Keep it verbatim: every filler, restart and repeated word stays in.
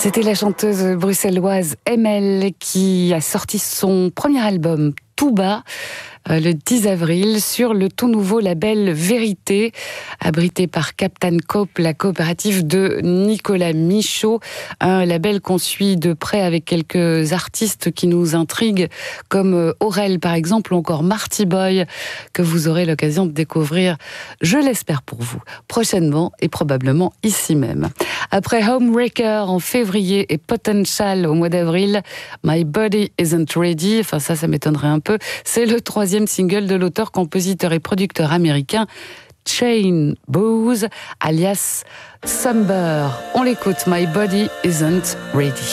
C'était la chanteuse bruxelloise M L qui a sorti son premier album Tout bas euh, le dix avril sur le tout nouveau label Vérité, abrité par Captain Coop, la coopérative de Nicolas Michaud, un label qu'on suit de près avec quelques artistes qui nous intriguent comme Aurel par exemple ou encore Marty Boy que vous aurez l'occasion de découvrir, je l'espère pour vous, prochainement et probablement ici même. Après Homewrecker en février et Potential au mois d'avril, My Body Isn't Ready, enfin ça, ça m'étonnerait un peu, c'est le troisième single de l'auteur, compositeur et producteur américain Shane Bowes, alias Summer. On l'écoute, My Body Isn't Ready.